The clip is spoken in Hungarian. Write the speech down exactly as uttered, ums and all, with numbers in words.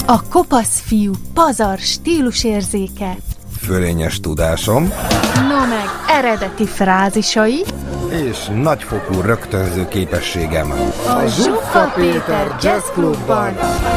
A kopasz fiú pazar stílusérzéke, fölényes tudásom, no meg eredeti frázisai, és nagyfokú rögtönző képességem. a Zsuffa Péter Jazz Clubban.